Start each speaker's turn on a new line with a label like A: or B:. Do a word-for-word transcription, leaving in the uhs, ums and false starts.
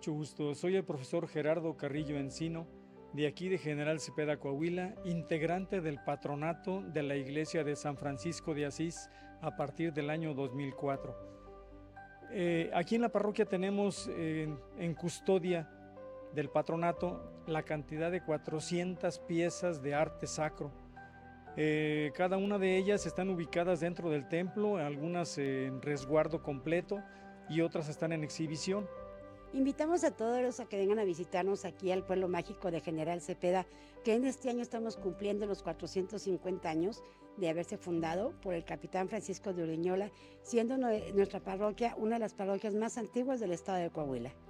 A: mucho gusto. Soy el profesor Gerardo Carrillo Encino, de aquí de General Cepeda, Coahuila, integrante del patronato de la Iglesia de San Francisco de Asís a partir del año dos mil cuatro. Eh, aquí en la parroquia tenemos eh, en custodia del patronato la cantidad de cuatrocientas piezas de arte sacro. Eh, cada una de ellas están ubicadas dentro del templo, algunas en resguardo completo y otras están en exhibición.
B: Invitamos a todos los a que vengan a visitarnos aquí al pueblo mágico de General Cepeda, que en este año estamos cumpliendo los cuatrocientos cincuenta años de haberse fundado por el capitán Francisco de Uriñola, siendo nuestra parroquia una de las parroquias más antiguas del estado de Coahuila.